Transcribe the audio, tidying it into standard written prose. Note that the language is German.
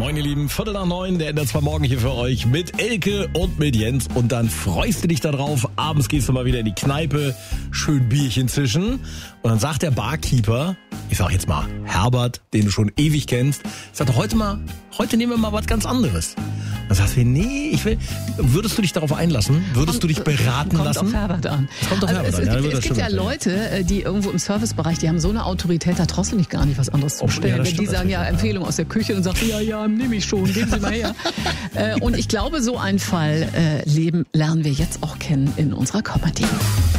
Moin ihr Lieben, 8:45, der NDR 2 Morgen hier für euch mit Elke und mit Jens. Und dann freust du dich darauf, abends gehst du mal wieder in die Kneipe, schön Bierchen zischen. Und dann sagt der Barkeeper, ich sag jetzt mal Herbert, den du schon ewig kennst, sagt heute nehmen wir mal was ganz anderes. Dann sagst du, nee, würdest du dich darauf einlassen? Würdest du dich beraten lassen? Kommt auf Herbert an. Kommt auf Herbert an. Es gibt ja Leute, die irgendwo im Servicebereich, die haben so eine Autorität, da traust du nicht gar nicht was anderes zu bestellen. Ja, wenn die sagen, ja, Empfehlung aus der Küche und sagen, ja, nehme ich schon, geben Sie mal her. Und ich glaube, so einen Fall lernen wir jetzt auch kennen in unserer Comedy.